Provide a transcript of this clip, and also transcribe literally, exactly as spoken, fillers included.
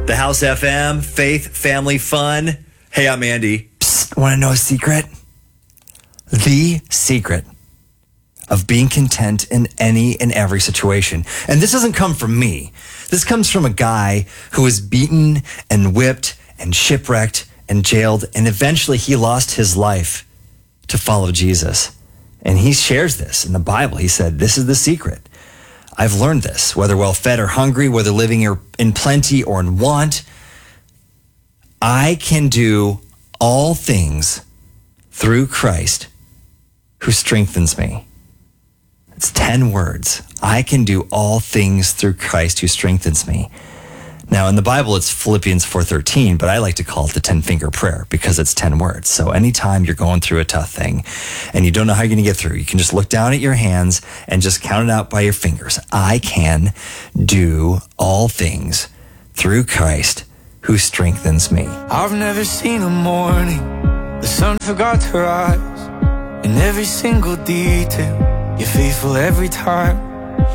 The House F M, Faith, Family, Fun. Hey, I'm Andy. Psst, want to know a secret? The secret of being content in any and every situation. And this doesn't come from me. This comes from a guy who was beaten and whipped and shipwrecked and jailed, and eventually he lost his life to follow Jesus. And he shares this in the Bible. He said, this is the secret. I've learned this, whether well-fed or hungry, whether living in plenty or in want, I can do all things through Christ who strengthens me. It's ten words. I can do all things through Christ who strengthens me. Now, in the Bible, it's Philippians four thirteen, but I like to call it the ten-finger prayer because it's ten words. So anytime you're going through a tough thing and you don't know how you're going to get through, you can just look down at your hands and just count it out by your fingers. I can do all things through Christ who strengthens me. I've never seen a morning the sun forgot to rise. In every single detail, you're faithful every time.